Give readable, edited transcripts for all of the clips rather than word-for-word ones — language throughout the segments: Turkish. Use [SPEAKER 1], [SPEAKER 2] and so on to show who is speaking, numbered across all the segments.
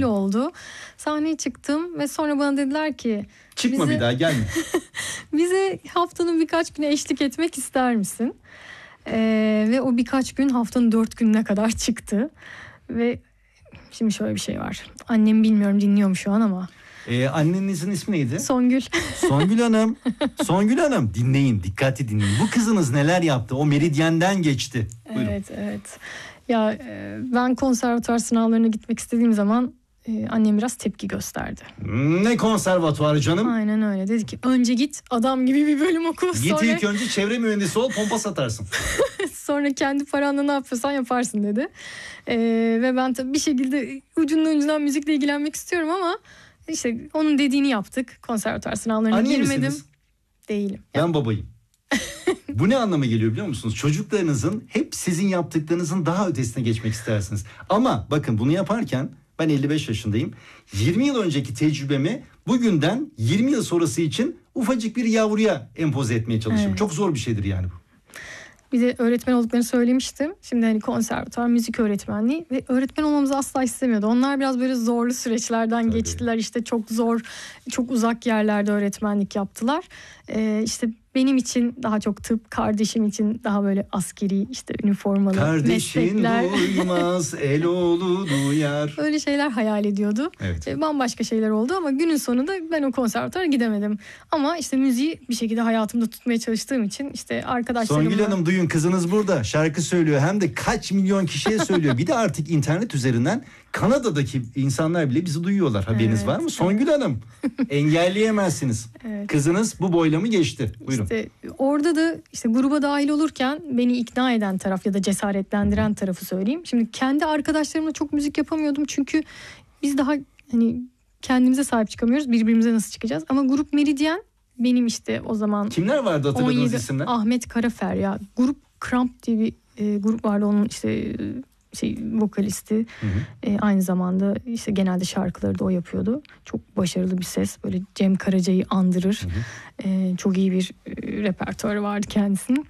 [SPEAKER 1] öyle oldu. Sahneye çıktım ve sonra bana dediler ki
[SPEAKER 2] çıkma bir daha gelme.
[SPEAKER 1] Bize haftanın birkaç güne eşlik etmek ister misin? Ve o birkaç gün haftanın 4 gününe kadar çıktı. Ve şimdi şöyle bir şey var. Annem bilmiyorum dinliyor mu şu an ama.
[SPEAKER 2] Annenizin ismi neydi?
[SPEAKER 1] Songül.
[SPEAKER 2] Songül Hanım. Songül Hanım dinleyin, dikkatli dinleyin. Bu kızınız neler yaptı? O meridyenden geçti. Buyurun.
[SPEAKER 1] Evet. Ya ben konservatuar sınavlarına gitmek istediğim zaman annem biraz tepki gösterdi.
[SPEAKER 2] Ne konservatuarı canım?
[SPEAKER 1] Aynen öyle. Dedi ki önce git adam gibi bir bölüm oku.
[SPEAKER 2] Git ilk önce çevre mühendisi ol, pompa satarsın.
[SPEAKER 1] Sonra kendi paranla ne yapıyorsan yaparsın dedi. Ve ben tabii bir şekilde ucundan müzikle ilgilenmek istiyorum ama işte onun dediğini yaptık. Konservatuar sınavlarına
[SPEAKER 2] Anne
[SPEAKER 1] girmedim.
[SPEAKER 2] misiniz?
[SPEAKER 1] Değilim.
[SPEAKER 2] Ben babayım. Bu ne anlama geliyor biliyor musunuz? Çocuklarınızın hep sizin yaptıklarınızın daha ötesine geçmek istersiniz. Ama bakın bunu yaparken ben 55 yaşındayım. 20 yıl önceki tecrübemi bugünden 20 yıl sonrası için ufacık bir yavruya empoze etmeye çalışıyorum.
[SPEAKER 1] Evet.
[SPEAKER 2] Çok zor bir şeydir yani bu.
[SPEAKER 1] Bir de öğretmen olduklarını söylemiştim. Şimdi hani konservatuar, müzik öğretmenliği ve öğretmen olmamızı asla istemiyordu. Onlar biraz böyle zorlu süreçlerden geçtiler. İşte çok zor, çok uzak yerlerde öğretmenlik yaptılar. İşte benim için daha çok tıp, kardeşim için daha böyle askeri işte üniformalı
[SPEAKER 2] kardeşin
[SPEAKER 1] meslekler.
[SPEAKER 2] duymaz, el oğlu duyar.
[SPEAKER 1] Öyle şeyler hayal ediyordu.
[SPEAKER 2] Evet.
[SPEAKER 1] Bambaşka şeyler oldu ama günün sonunda ben o konservatuara gidemedim. Ama işte müziği bir şekilde hayatımda tutmaya çalıştığım için işte arkadaşlarımla...
[SPEAKER 2] Songül Hanım duyun, kızınız burada şarkı söylüyor, hem de kaç milyon kişiye söylüyor. Bir de artık internet üzerinden Kanada'daki insanlar bile bizi duyuyorlar. Haberiniz
[SPEAKER 1] Evet,
[SPEAKER 2] var mı? Songül Hanım engelleyemezsiniz.
[SPEAKER 1] Evet.
[SPEAKER 2] Kızınız bu boylamı geçti. Buyurun.
[SPEAKER 1] İşte orada da işte gruba dahil olurken beni ikna eden taraf ya da cesaretlendiren tarafı söyleyeyim. Şimdi kendi arkadaşlarımla çok müzik yapamıyordum çünkü biz daha hani kendimize sahip çıkamıyoruz. Birbirimize nasıl çıkacağız? Ama grup Meridyen benim işte o zaman
[SPEAKER 2] Kimler vardı hatırladığınız
[SPEAKER 1] 17
[SPEAKER 2] isimler?
[SPEAKER 1] Ahmet Karafer ya. Grup Kramp diye bir grup vardı, onun işte vokalisti. Aynı zamanda işte genelde şarkıları da o yapıyordu. Çok başarılı bir ses. Böyle Cem Karaca'yı andırır. Çok iyi bir repertuarı vardı kendisinin.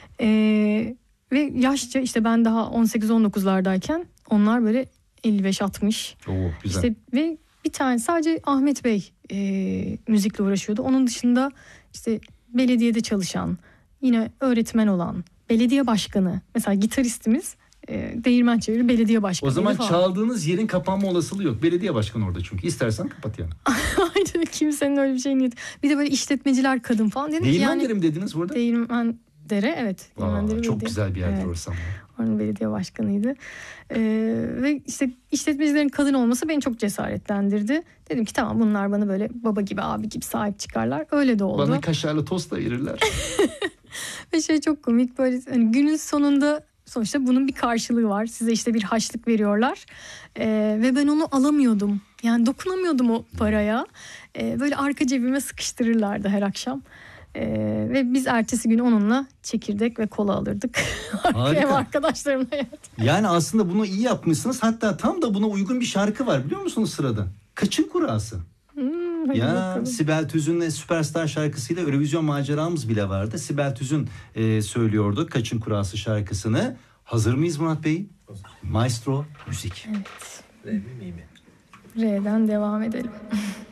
[SPEAKER 1] Ve yaşça işte ben daha 18-19'lardayken onlar böyle 55-60.
[SPEAKER 2] Oo, güzel.
[SPEAKER 1] İşte ve bir tane sadece Ahmet Bey müzikle uğraşıyordu. Onun dışında işte belediyede çalışan, yine öğretmen olan, belediye başkanı. Mesela gitaristimiz Değirmençeviri belediye başkanı.
[SPEAKER 2] O zaman
[SPEAKER 1] falan.
[SPEAKER 2] çaldığınız yerin kapanma olasılığı yok. Belediye başkanı orada çünkü. İstersen kapat yani.
[SPEAKER 1] Aynen, kimsenin öyle bir şey niyeti. Bir de böyle işletmeciler kadın falan. Dedim
[SPEAKER 2] Değirmenderim yani, dediniz burada.
[SPEAKER 1] Değirmendere, evet. Değirmendere
[SPEAKER 2] çok
[SPEAKER 1] belediye.
[SPEAKER 2] güzel bir yerdir
[SPEAKER 1] evet.
[SPEAKER 2] orası.
[SPEAKER 1] Onun belediye başkanıydı. Ve işte işletmecilerin kadın olması beni çok cesaretlendirdi. Dedim ki tamam, bunlar bana böyle baba gibi, abi gibi sahip çıkarlar. Öyle de oldu.
[SPEAKER 2] Bana kaşarlı tost da verirler.
[SPEAKER 1] Ve çok komik, böyle hani günün sonunda sonuçta bunun bir karşılığı var. Size işte bir harçlık veriyorlar. Ve ben onu alamıyordum. Yani dokunamıyordum o paraya. Böyle arka cebime sıkıştırırlardı her akşam. Ve biz ertesi gün onunla çekirdek ve kola alırdık. Ev arkadaşlarımla
[SPEAKER 2] Yani aslında bunu iyi yapmışsınız. Hatta tam da buna uygun bir şarkı var, biliyor musunuz sırada? Kaçın Kurası. Ya
[SPEAKER 1] bakalım.
[SPEAKER 2] Sibel Tüzün'le Süperstar şarkısıyla Eurovision maceramız bile vardı. Sibel Tüzün söylüyordu Kaçın Kurası şarkısını. Hazır mıyız Murat Bey? Maestro müzik.
[SPEAKER 1] Evet. Re'den devam edelim.